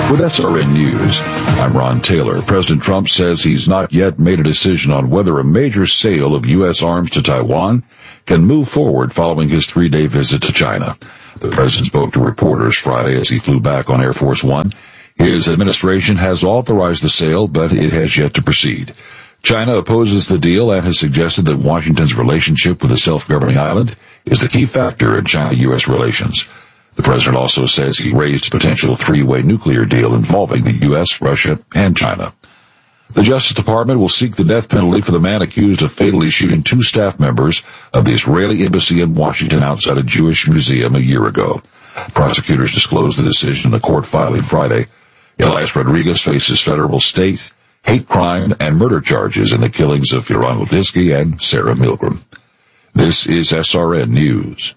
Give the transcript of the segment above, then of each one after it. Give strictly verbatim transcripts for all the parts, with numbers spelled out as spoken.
With S R N News, I'm Ron Taylor. President Trump says he's not yet made a decision on whether a major sale of U S arms to Taiwan can move forward following his three-day visit to China. The president spoke to reporters Friday as he flew back on Air Force One. His administration has authorized the sale, but it has yet to proceed. China opposes the deal and has suggested that Washington's relationship with the self-governing island is the key factor in China-U S relations. The president also says he raised a potential three-way nuclear deal involving the U S, Russia, and China. The Justice Department will seek the death penalty for the man accused of fatally shooting two staff members of the Israeli embassy in Washington outside a Jewish museum a year ago. Prosecutors disclosed the decision in the court filing Friday. Elias Rodriguez faces federal, state, hate crime, and murder charges in the killings of Yoran Levitsky and Sarah Milgram. This is S R N News.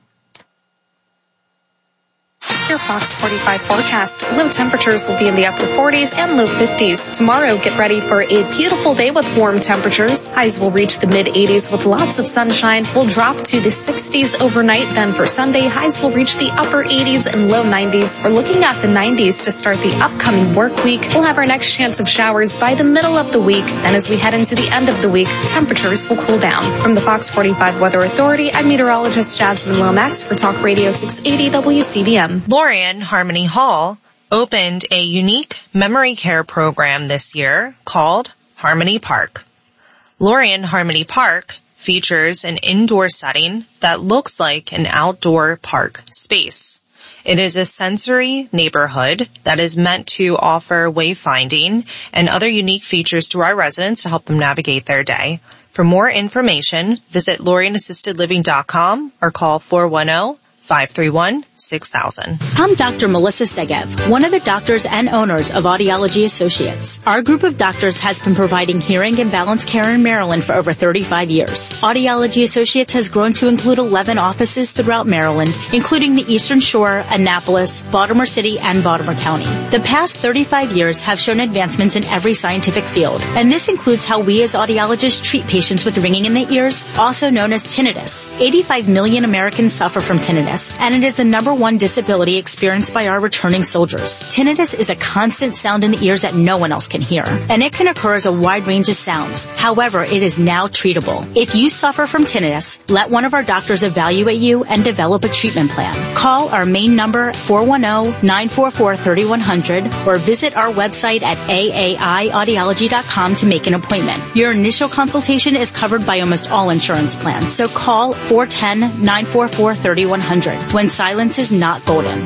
Your Fox forty-five forecast. Low temperatures will be in the upper forties and low fifties. Tomorrow, get ready for a beautiful day with warm temperatures. Highs will reach the mid-eighties with lots of sunshine. Will drop to the sixties overnight. Then for Sunday, highs will reach the upper eighties and low nineties. We're looking at the nineties to start the upcoming work week. We'll have our next chance of showers by the middle of the week. Then as we head into the end of the week, temperatures will cool down. From the Fox forty-five Weather Authority, I'm meteorologist Jasmine Lomax for Talk Radio six eighty W C B M. Lorien Harmony Hall opened a unique memory care program this year called Harmony Park. Lorien Harmony Park features an indoor setting that looks like an outdoor park space. It is a sensory neighborhood that is meant to offer wayfinding and other unique features to our residents to help them navigate their day. For more information, visit Lorien Assisted Living dot com or call four one zero, five three one, six thousand. I'm Doctor Melissa Segev, one of the doctors and owners of Audiology Associates. Our group of doctors has been providing hearing and balance care in Maryland for over thirty-five years. Audiology Associates has grown to include eleven offices throughout Maryland, including the Eastern Shore, Annapolis, Baltimore City, and Baltimore County. The past thirty-five years have shown advancements in every scientific field, and this includes how we as audiologists treat patients with ringing in the ears, also known as tinnitus. eighty-five million Americans suffer from tinnitus, and it is the number one disability experienced by our returning soldiers. Tinnitus is a constant sound in the ears that no one else can hear, and it can occur as a wide range of sounds. However, it is now treatable. If you suffer from tinnitus, let one of our doctors evaluate you and develop a treatment plan. Call our main number, four one zero, nine four four, three one zero zero, or visit our website at A A I audiology dot com to make an appointment. Your initial consultation is covered by almost all insurance plans, so call four one zero, nine four four, three one zero zero when silence is not golden.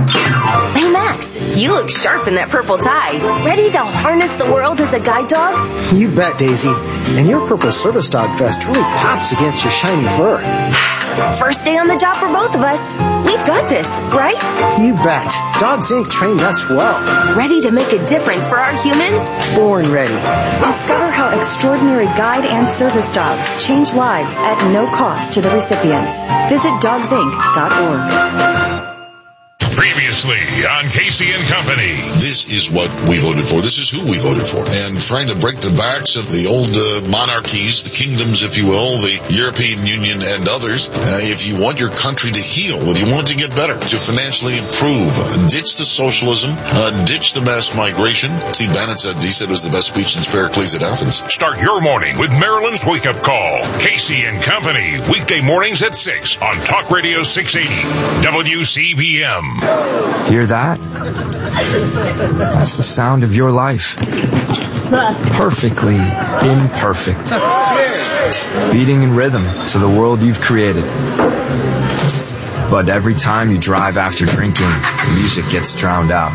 Hey Max, you look sharp in that purple tie. Ready to harness the world as a guide dog? You bet, Daisy. And your purple service dog vest really pops against your shiny fur. First day on the job for both of us. We've got this, right? You bet. Dogs Incorporated trained us well. Ready to make a difference for our humans? Born ready. Discover how extraordinary guide and service dogs change lives at no cost to the recipients. Visit dogs inc dot org. Previously on Casey and Company. This is what we voted for. This is who we voted for. And trying to break the backs of the old uh, monarchies, the kingdoms, if you will, the European Union and others. Uh, if you want your country to heal, if you want to get better, to financially improve, uh, ditch the socialism, uh, ditch the mass migration. Steve Bannon said, he said it was the best speech since Pericles at Athens. Start your morning with Maryland's Wake Up Call. Casey and Company. Weekday mornings at six on Talk Radio six eighty W C B M. Hear that? That's the sound of your life. Perfectly imperfect. Beating in rhythm to the world you've created. But every time you drive after drinking, the music gets drowned out.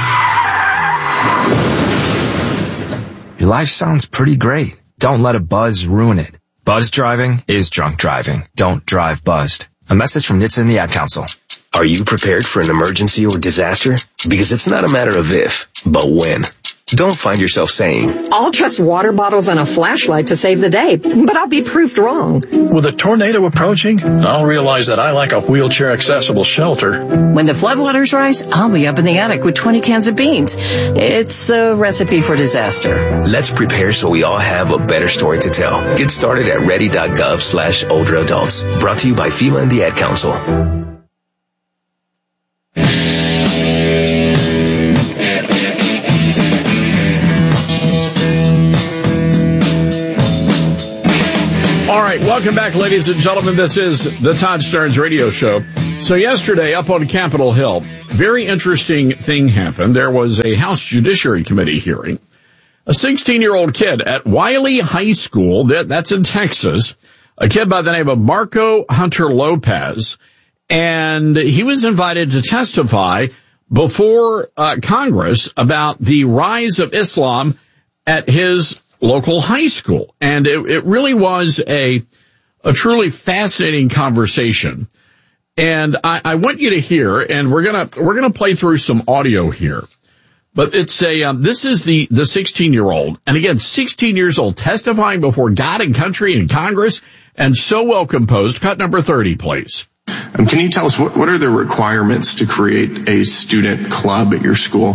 Your life sounds pretty great. Don't let a buzz ruin it. Buzz driving is drunk driving. Don't drive buzzed. A message from N H T S A and the Ad Council. Are you prepared for an emergency or disaster? Because it's not a matter of if, but when. Don't find yourself saying, I'll trust water bottles and a flashlight to save the day, but I'll be proved wrong. With a tornado approaching, I'll realize that I like a wheelchair-accessible shelter. When the floodwaters rise, I'll be up in the attic with twenty cans of beans. It's a recipe for disaster. Let's prepare so we all have a better story to tell. Get started at ready.gov slash older adults. Brought to you by FEMA and the Ad Council. Welcome back, ladies and gentlemen. This is the Todd Starnes Radio Show. So yesterday, up on Capitol Hill, very interesting thing happened. There was a House Judiciary Committee hearing. A sixteen-year-old kid at Wiley High School, that, that's in Texas, a kid by the name of Marco Hunter Lopez, and he was invited to testify before uh, Congress about the rise of Islam at his local high school. And it, it really was a a truly fascinating conversation. And I, I want you to hear, and we're gonna we're gonna play through some audio here. But it's a um, this is the the sixteen-year-old, and again, sixteen years old, testifying before God and country and Congress, and so well composed. Cut number thirty, please. Um, can you tell us what what are the requirements to create a student club at your school?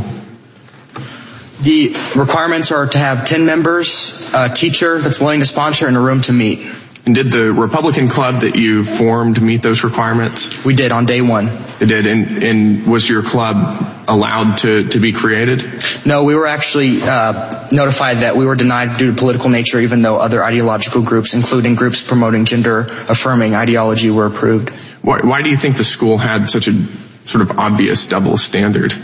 The requirements are to have ten members, a teacher that's willing to sponsor, and a room to meet. And did the Republican club that you formed meet those requirements? We did on day one. It did. And, and was your club allowed to, to be created? No, we were actually uh, notified that we were denied due to political nature, even though other ideological groups, including groups promoting gender-affirming ideology, were approved. Why, why do you think the school had such a sort of obvious double standard?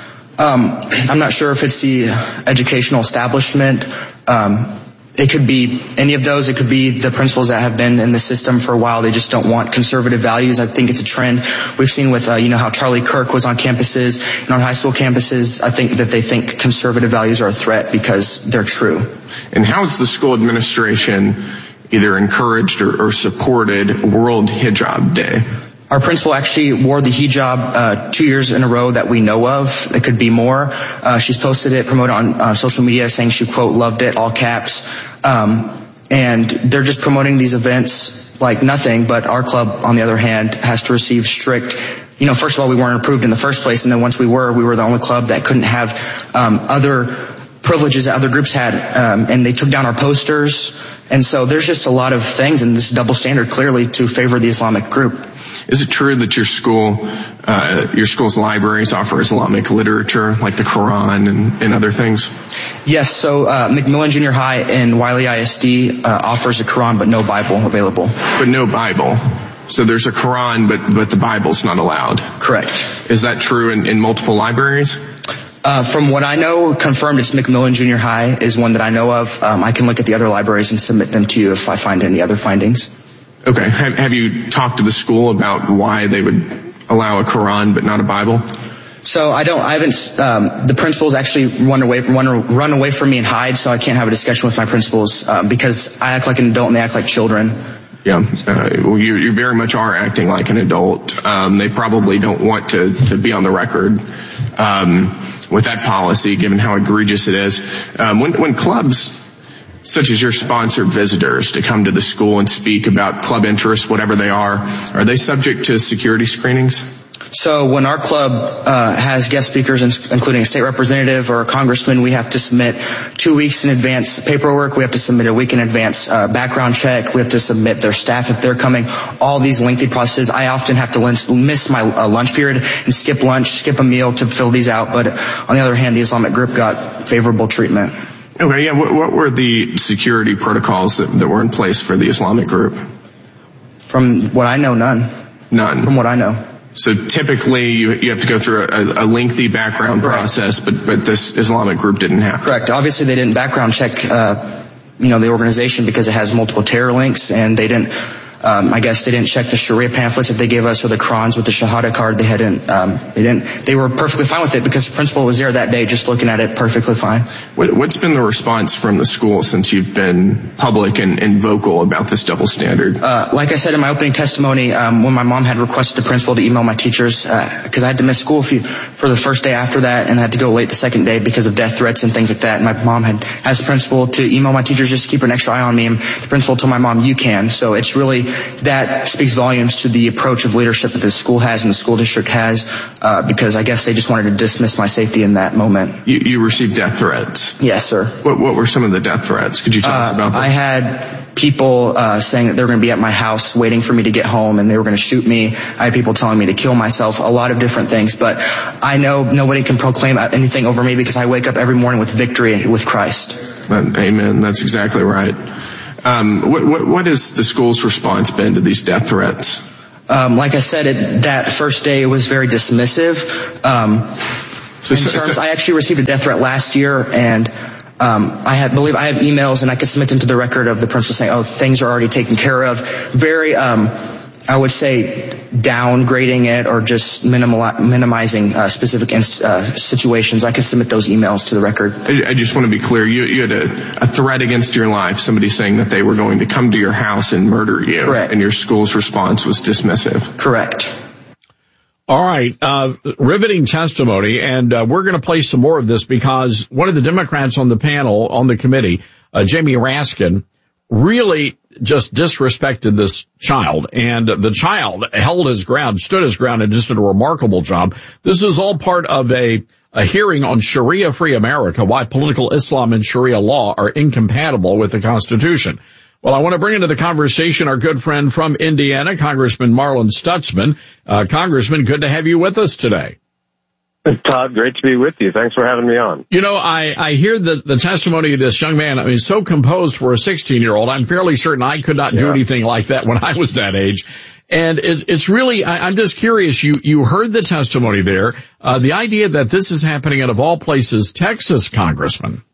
Um, I'm not sure if it's the educational establishment. Um, it could be any of those. It could be the principals that have been in the system for a while. They just don't want conservative values. I think it's a trend we've seen with, uh, you know, how Charlie Kirk was on campuses and on high school campuses. I think that they think conservative values are a threat because they're true. And how has the school administration either encouraged or, or supported World Hijab Day? Our principal actually wore the hijab uh, two years in a row that we know of. It could be more. Uh, she's posted it, promoted on uh, social media, saying she, quote, loved it, all caps. Um, and they're just promoting these events like nothing, but our club, on the other hand, has to receive strict, you know, first of all, we weren't approved in the first place, and then once we were, we were the only club that couldn't have um, other privileges that other groups had, um, and they took down our posters. And so there's just a lot of things in this double standard clearly to favor the Islamic group. Is it true that your school, uh, your school's libraries offer Islamic literature, like the Quran and, and other things? Yes, so uh, McMillan Junior High and Wiley I S D uh, offers a Quran, but no Bible available. But no Bible. So there's a Quran, but but the Bible's not allowed. Correct. Is that true in, in multiple libraries? Uh, from what I know, confirmed, it's McMillan Junior High is one that I know of. Um, I can look at the other libraries and submit them to you if I find any other findings. Okay. Have, have you talked to the school about why they would allow a Quran but not a Bible? So I don't, I haven't, um, the principals actually run away from, run, run away from me and hide, so I can't have a discussion with my principals, um, because I act like an adult and they act like children. Yeah, uh, well, you, you very much are acting like an adult. Um, they probably don't want to, to be on the record, um, with that policy, given how egregious it is. Um, when, when clubs such as your sponsored visitors to come to the school and speak about club interests, whatever they are, are they subject to security screenings? So when our club uh, has guest speakers, including a state representative or a congressman, we have to submit two weeks in advance paperwork. We have to submit a week in advance uh, background check. We have to submit their staff if they're coming. All these lengthy processes. I often have to miss my uh, lunch period and skip lunch, skip a meal to fill these out. But on the other hand, the Islamic group got favorable treatment. Okay, yeah. What, what were the security protocols that, that were in place for the Islamic group? From what I know, none. None. From what I know. So typically you, you have to go through a, a lengthy background Correct. process, but, but this Islamic group didn't have. Correct. Obviously they didn't background check, uh, you know, the organization because it has multiple terror links, and they didn't, um, I guess they didn't check the Sharia pamphlets that they gave us or the Qurans with the Shahada card. They hadn't, um, they didn't, they were perfectly fine with it because the principal was there that day just looking at it perfectly fine. What, what's been the response from the school since you've been public and, and vocal about this double standard? Uh, like I said in my opening testimony, um, when my mom had requested the principal to email my teachers, uh, cause I had to miss school for, for the first day after that and I had to go late the second day because of death threats and things like that. And my mom had asked the principal to email my teachers just to keep an extra eye on me, and the principal told my mom, you can. So it's really, that speaks volumes to the approach of leadership that the school has and the school district has, uh, because I guess they just wanted to dismiss my safety in that moment. You, you received death threats? Yes, sir. What, what were some of the death threats? Could you tell uh, us about that? I had people uh, saying that they were going to be at my house waiting for me to get home and they were going to shoot me. I had people telling me to kill myself, a lot of different things. But I know nobody can proclaim anything over me because I wake up every morning with victory with Christ. Amen. That's exactly right. Um, what, what, what has the school's response been to these death threats? Um, like I said, it, that first day it was very dismissive. Um, so, in so, terms, so, I actually received a death threat last year, and um, I had, believe I have emails, and I could submit them to the record of the principal saying, "Oh, things are already taken care of." Very, um, I would say, downgrading it or just minimal, minimizing uh, specific inst- uh, situations. I could submit those emails to the record. I, I just want to be clear. You, you had a, a threat against your life, somebody saying that they were going to come to your house and murder you. Correct. And your school's response was dismissive. Correct. All right. Uh, riveting testimony. And uh, we're going to play some more of this because one of the Democrats on the panel, on the committee, uh, Jamie Raskin, really just disrespected this child, and the child held his ground, stood his ground, and just did a remarkable job. This is all part of a, a hearing on Sharia-free America, why political Islam and Sharia law are incompatible with the Constitution. Well, I want to bring into the conversation our good friend from Indiana, Congressman Marlin Stutzman. Uh, Congressman, good to have you with us today. Todd, great to be with you. Thanks for having me on. You know, I, I hear the, the testimony of this young man. I mean, so composed for a sixteen-year-old. I'm fairly certain I could not do yeah. anything like that when I was that age. And it, it's really, I, I'm just curious, you, you heard the testimony there, uh, the idea that this is happening out of all places, Texas, Congressman.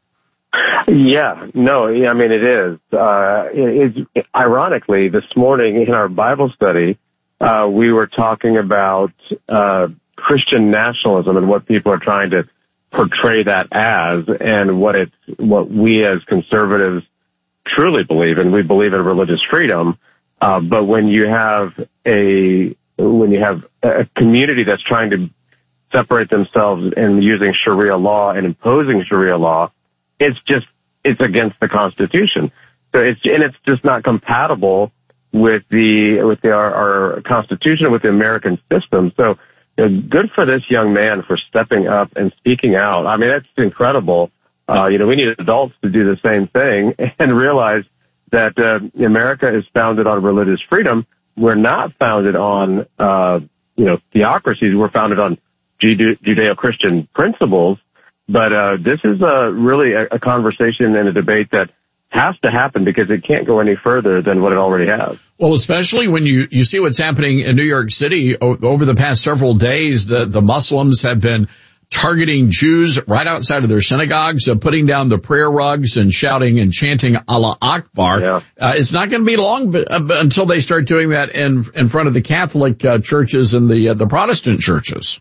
Yeah, no, I mean, it is. Uh, it, it, ironically, this morning in our Bible study, uh, we were talking about, uh, Christian nationalism and what people are trying to portray that as, and what it's, what we as conservatives truly believe in. We believe in religious freedom. Uh, but when you have a, when you have a community that's trying to separate themselves and using Sharia law and imposing Sharia law, it's just, it's against the Constitution. So it's, and it's just not compatible with the, with the, our, our Constitution, with the American system. So, you know, good for this young man for stepping up and speaking out. I mean, that's incredible. Uh, you know, we need adults to do the same thing and realize that uh, America is founded on religious freedom. We're not founded on, uh, you know, theocracies. We're founded on Jude- Judeo-Christian principles. But uh, this is a, really a, a conversation and a debate that has to happen because it can't go any further than what it already has. Well, especially when you, you see what's happening in New York City o- over the past several days, the, the Muslims have been targeting Jews right outside of their synagogues, uh, putting down the prayer rugs and shouting and chanting Allah Akbar. Yeah. Uh, it's not going to be long b- uh, until they start doing that in, in front of the Catholic uh, churches and the, uh, the Protestant churches.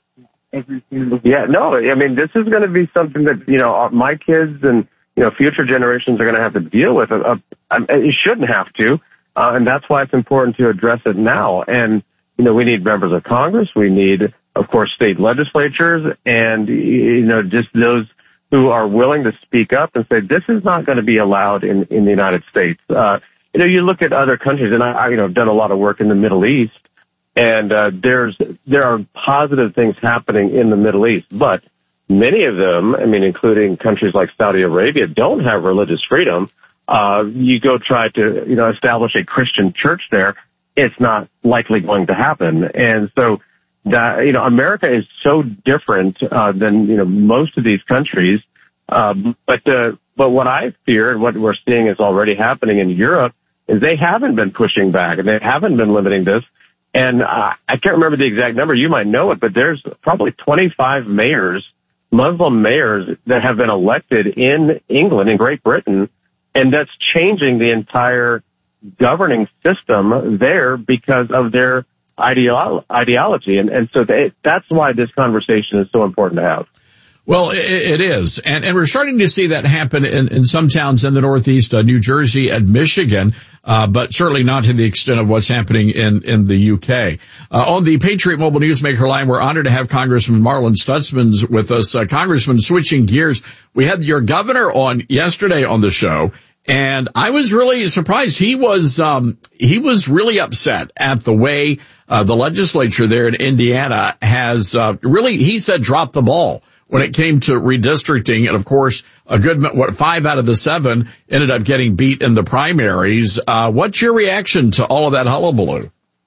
Yeah, no, I mean, this is going to be something that, you know, my kids and, you know, future generations are going to have to deal with. Uh, uh, it shouldn't have to, uh, and that's why it's important to address it now. And, you know, we need members of Congress. We need, of course, state legislatures and, you know, just those who are willing to speak up and say, this is not going to be allowed in, in the United States. Uh, you know, you look at other countries, and I, I you know, have done a lot of work in the Middle East, and uh, there's there are positive things happening in the Middle East, but many of them, I mean, including countries like Saudi Arabia, don't have religious freedom. Uh, you go try to, you know, establish a Christian church there, it's not likely going to happen. And so that, you know, America is so different, uh, than, you know, most of these countries. Uh, but, uh, but what I fear and what we're seeing is already happening in Europe is they haven't been pushing back and they haven't been limiting this. And, uh, I can't remember the exact number. You might know it, but there's probably twenty-five mayors, Muslim mayors that have been elected in England, in Great Britain, and that's changing the entire governing system there because of their ideolo- ideology. And, and so they, that's why this conversation is so important to have. Well, it, it is. And, and we're starting to see that happen in, in some towns in the Northeast, uh, New Jersey and Michigan, uh, but certainly not to the extent of what's happening in, in the U K. Uh, on the Patriot Mobile Newsmaker line, we're honored to have Congressman Marlin Stutzman with us. Uh, Congressman, switching gears, we had your governor on yesterday on the show, and I was really surprised. He was, um, he was really upset at the way, uh, the legislature there in Indiana has, uh, really, he said, dropped the ball when it came to redistricting. And of course, a good, what, five out of the seven ended up getting beat in the primaries. Uh, what's your reaction to all of that hullabaloo?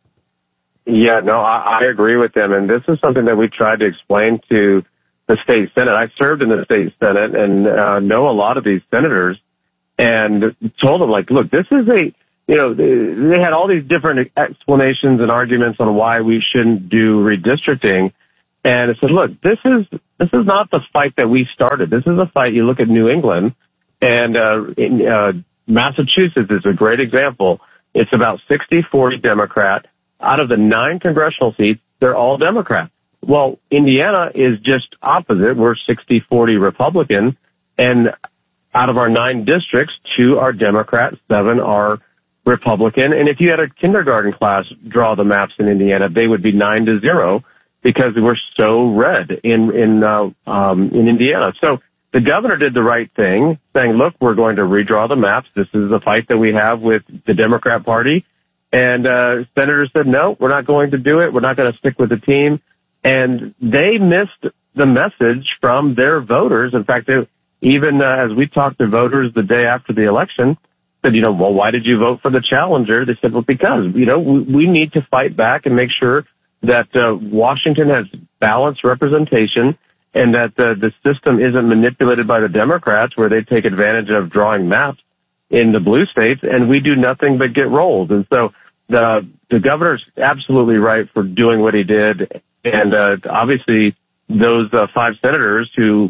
Yeah, no, I, I agree with them. And this is something that we tried to explain to the state Senate. I served in the state Senate and uh, know a lot of these senators. and told them, like, look, this is a, you know, they had all these different explanations and arguments on why we shouldn't do redistricting. And I said, look, this is, this is not the fight that we started. This is a fight. You look at New England, and, uh, in, uh, Massachusetts is a great example. It's about sixty forty Democrat. Out of the nine congressional seats, they're all Democrat. Well, Indiana is just opposite. We're sixty forty Republican, and out of our nine districts, two are Democrat, seven are Republican. And if you had a kindergarten class draw the maps in Indiana, they would be nine to zero because we're so red in in uh, um, in Indiana. So the governor did the right thing, saying, look, we're going to redraw the maps. This is the fight that we have with the Democrat Party. And uh senators said, no, we're not going to do it. We're not going to stick with the team. And they missed the message from their voters. In fact, they, even uh, as we talked to voters the day after the election, said, you know, well, why did you vote for the challenger? They said, well, because, you know, we, we need to fight back and make sure that uh, Washington has balanced representation, and that the, the system isn't manipulated by the Democrats where they take advantage of drawing maps in the blue states, and we do nothing but get rolled. And so the the governor's absolutely right for doing what he did, and uh, obviously those uh, five senators who,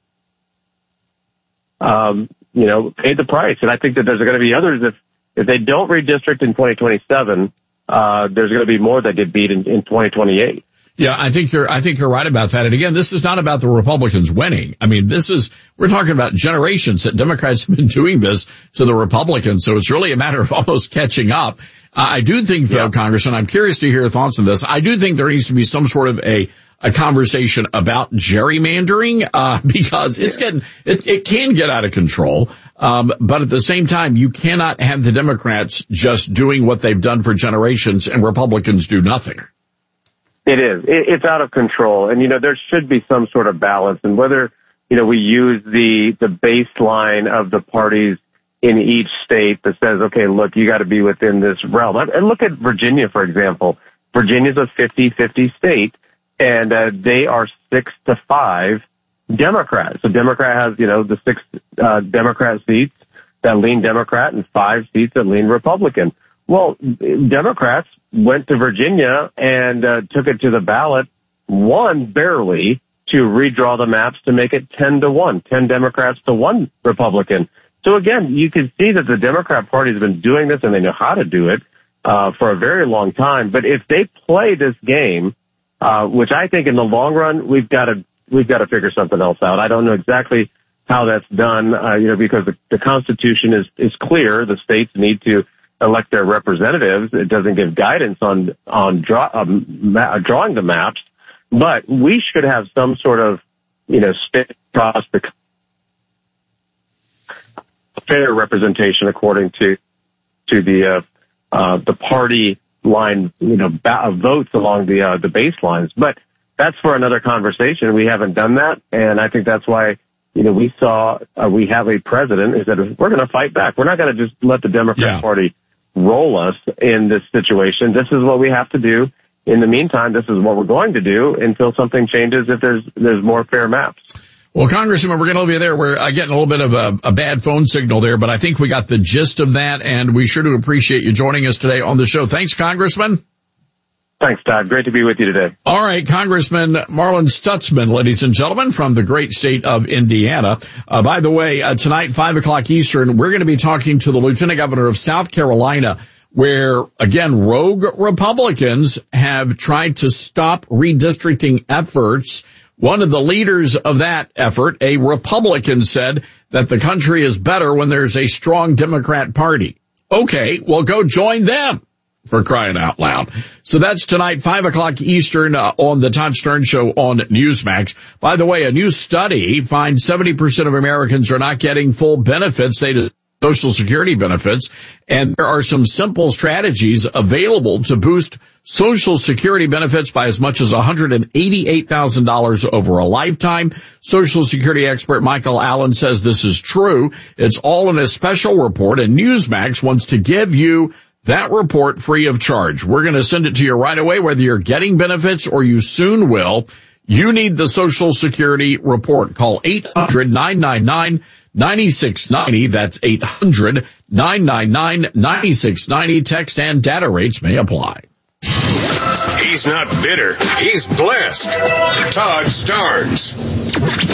um, you know, paid the price. And I think that there's going to be others if if they don't redistrict in twenty twenty-seven, uh, there's going to be more that get beat in, in twenty twenty-eight. Yeah, I think you're, I think you're right about that. And again, this is not about the Republicans winning. I mean, this is, we're talking about generations that Democrats have been doing this to the Republicans. So it's really a matter of almost catching up. Uh, I do think though, yeah. Congressman, I'm curious to hear your thoughts on this. I do think there needs to be some sort of a, a conversation about gerrymandering, uh, because it's yeah. getting, it, it can get out of control. Um, but at the same time, you cannot have the Democrats just doing what they've done for generations and Republicans do nothing. It is. It's out of control. And, you know, there should be some sort of balance. And whether, you know, we use the, the baseline of the parties in each state that says, okay, look, you got to be within this realm. And look at Virginia, for example. Virginia's a fifty-fifty state, and uh, they are six to five Democrats. So Democrat has, you know, the six uh, Democrat seats that lean Democrat and five seats that lean Republican. Well, Democrats went to Virginia and uh, took it to the ballot, won barely, to redraw the maps to make it ten to one, ten Democrats to one Republican. So again, you can see that the Democrat Party has been doing this, and they know how to do it uh, for a very long time. But if they play this game, uh, which I think in the long run, we've got to we've got to figure something else out. I don't know exactly how that's done, uh, you know, because the, the Constitution is is clear. The states need to elect their representatives. It doesn't give guidance on on draw, um, ma- drawing the maps, but we should have some sort of, you know, state across the fair representation according to to the uh, uh, the party line, you know, ba- votes along the uh, the baselines. But that's for another conversation. We haven't done that, and I think that's why, you know, we saw uh, we have a president who said we're going to fight back. We're not going to just let the Democrat yeah. Party roll us in this situation. This is what we have to do. In the meantime, this is what we're going to do until something changes if there's there's more fair maps. Well, Congressman, we're going to leave you there. We're uh, getting a little bit of a, a bad phone signal there, but I think we got the gist of that, and we sure do appreciate you joining us today on the show. Thanks, Congressman. Thanks, Todd. Great to be with you today. All right, Congressman Marlin Stutzman, ladies and gentlemen, from the great state of Indiana. Uh, by the way, uh, tonight, five o'clock Eastern, we're going to be talking to the Lieutenant Governor of South Carolina, where, again, rogue Republicans have tried to stop redistricting efforts. One of the leaders of that effort, a Republican, said that the country is better when there's a strong Democrat Party. Okay, well, go join them. For crying out loud. So that's tonight, five o'clock Eastern, uh, on the Todd Stern Show on Newsmax. By the way, a new study finds seventy percent of Americans are not getting full benefits, say to Social Security benefits, and there are some simple strategies available to boost Social Security benefits by as much as one hundred eighty-eight thousand dollars over a lifetime. Social Security expert Michael Allen says this is true. It's all in a special report, and Newsmax wants to give you that report free of charge. We're going to send it to you right away, whether you're getting benefits or you soon will. You need the Social Security report. Call eight hundred, nine nine nine, nine six nine zero. That's eight hundred, nine nine nine, nine six nine zero. Text and data rates may apply. He's not bitter. He's blessed. Todd Starnes.